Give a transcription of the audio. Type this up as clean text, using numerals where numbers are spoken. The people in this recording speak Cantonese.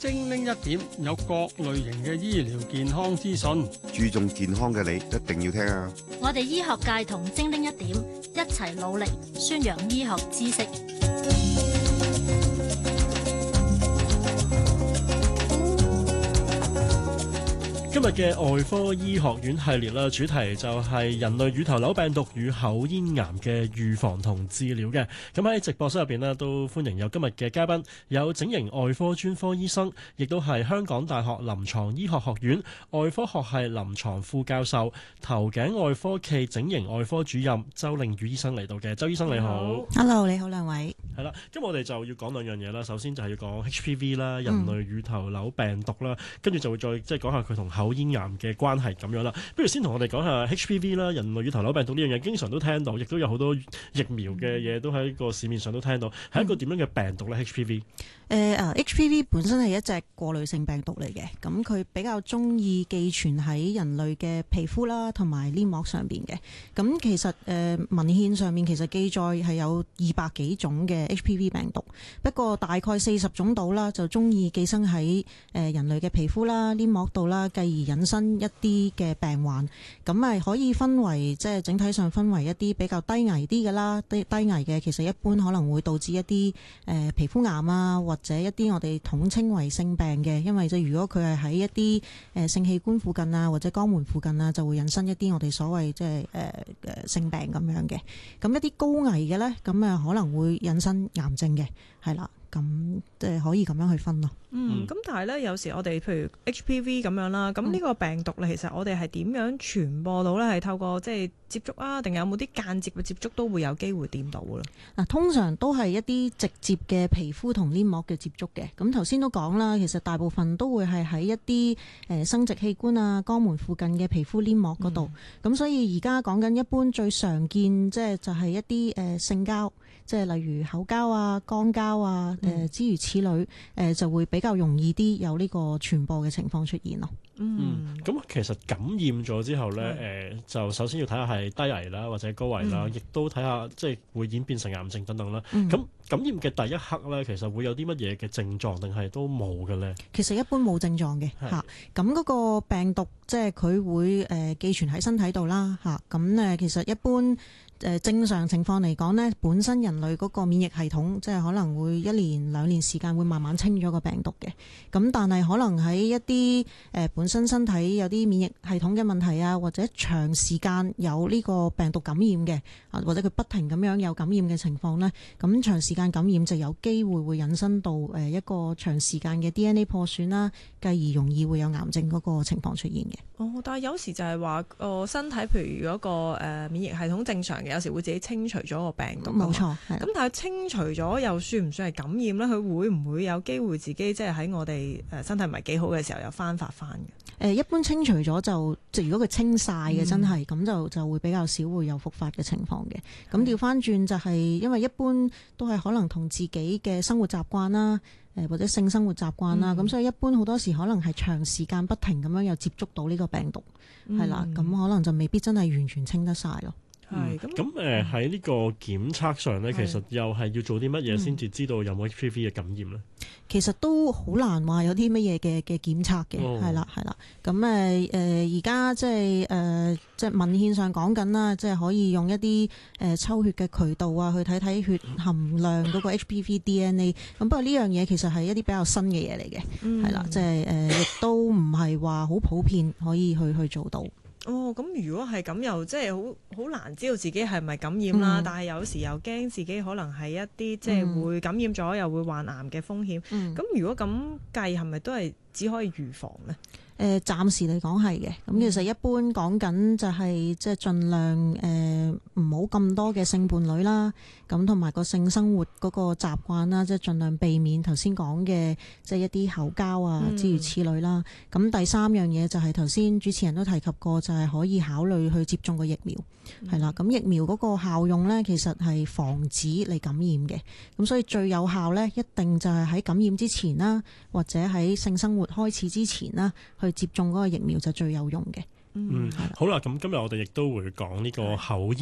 精靈一點有各類型嘅醫療健康資訊， 注重健康嘅你一定要聽啊！ 我哋醫學界同精靈一點一齊努力宣揚醫學知識。 今日嘅外科醫學院系列啦，主題就係人類乳頭瘤病毒與口咽癌嘅預防同治療嘅。咁喺直播室入邊呢，都歡迎有今日嘅嘉賓，有整形外科專科醫生，亦都係香港大學臨床醫學學院外科學系臨床副教授、頭頸外科暨整形外科主任周令宇醫生嚟到嘅。周醫生你好。 Hello， 你好兩位。 係啦，今日我哋就要講兩樣嘢啦。首先就係要講 HPV 啦，人類乳頭瘤病毒啦，跟住就會再即係講下佢同口咽癌嘅關係咁樣啦。不如先同我哋講下 HPV 啦，人類乳頭瘤病毒呢樣嘢，經常都聽到，亦都有好多疫苗嘅嘢都喺個市面上都聽到，係一個點樣嘅病毒咧 HPV？ HPV 本身係一隻過濾性病毒嚟嘅，咁佢比較中意寄存喺人類嘅皮膚啦同埋黏膜上邊嘅。咁其實文獻上面其實記載係有200幾種嘅 HPV 病毒，不過大概40種度啦，就中意寄生喺人類嘅皮膚啦、黏膜度啦，繼而引申一啲嘅病患。咁係可以分為即係整體上分為一啲比較低危啲嘅啦，低危嘅其實一般可能會導致一啲皮膚癌啊，或者一啲我哋統稱為性病嘅，因為即係如果佢係喺一啲性器官附近啊，或者肛門附近啊，就會引申一啲我哋所謂即係性病咁樣嘅。咁一啲高危嘅咧，咁可能會引申癌症嘅，係啦。咁即係可以咁樣去分咯。 咁但係咧，有時我哋譬如 HPV 咁樣啦，咁呢個病毒咧，其實我哋係點樣傳播到咧？係透過即係接觸啊，定有冇啲間接嘅接觸都會有機會掂到嘅咧？ 嗱，通常都係一啲直接嘅皮膚同黏膜嘅接觸嘅。咁頭先都講啦，其實大部分都會係喺一啲生殖器官啊、肛門附近嘅皮膚黏膜嗰度。咁所以而家講緊一般最常見即係就係一啲性交。即係例如口交啊、肛交啊、諸如此類，就會比較容易啲有呢個傳播嘅情況出現咯。 咁其實感染咗之後咧，就首先要睇下係低危啦，或者高危啦，亦都睇下即係會演變成癌症等等啦。咁感染嘅第一刻咧，其實會有啲乜嘢嘅症狀，定係都冇嘅咧？其實一般冇症狀嘅嚇。咁嗰個病毒即係佢會寄存喺身體度啦嚇。咁其實一般。正常情況嚟講呢，本身人類嗰個免疫系統即係可能會1年2年時間會慢慢清咗個病毒嘅。咁但係可能喺一啲本身身體有啲免疫系統嘅問題啊，或者長時間有呢個病毒感染嘅，或者佢不停咁樣有感染嘅情況呢，咁長時間感染就有機會引申到一個長時間嘅 DNA 破損啦，繼而容易會有癌症嗰個情況出現嘅。 但係有時就係話身體譬如如果個免疫系統正常嘅，有時會自己清除咗個病毒。 冇錯， 咁但係清除咗又算唔算係感染咧？佢會唔會有機會自己即係喺我哋身體唔係幾好嘅時候又翻發翻嘅？ 一般清除咗就即係如果佢清晒嘅真係咁就會比較少會有復發嘅情況嘅。咁調翻轉就係因為一般都係可能同自己嘅生活習慣啦。或者性生活習慣啦，咁所以一般好多時可能係長時間不停咁樣又接觸到呢個病毒，係啦，咁可能就未必真係完全清得晒咯。 咁喺呢個檢測上咧，其實又係要做啲乜嘢先至知道有冇 HPV 嘅感染咧？ 其實都好難話有啲乜嘢嘅檢測嘅，係啦。咁而家即係文獻上講緊啦，即係可以用一啲抽血嘅渠道啊，去睇睇血含量嗰個 HPV DNA。咁不過呢樣嘢其實係一啲比較新嘅嘢嚟嘅，係啦，即係亦都唔係話好普遍可以去做到。 咁如果係咁，又即係好難知道自己係咪感染啦。但係有時又驚自己可能係一啲即係會感染咗又會患癌嘅風險。咁如果咁計，係咪都係只可以預防呢？ 暫時嚟講係嘅，咁其實一般講緊就係即係盡量唔好咁多嘅性伴侶啦，咁同埋個性生活嗰個習慣啦，即係盡量避免頭先講嘅即係一啲口交啊諸如此類啦。咁第3樣嘢就係頭先主持人都提及過，就係可以考慮去接種個疫苗，係啦。咁疫苗嗰個效用呢，其實係防止你感染嘅，咁所以最有效呢，一定就係喺感染之前啦，或者喺性生活開始之前啦，去接種嗰個疫苗就最有用嘅。 好啦，咁今日我哋亦都會講呢個口咽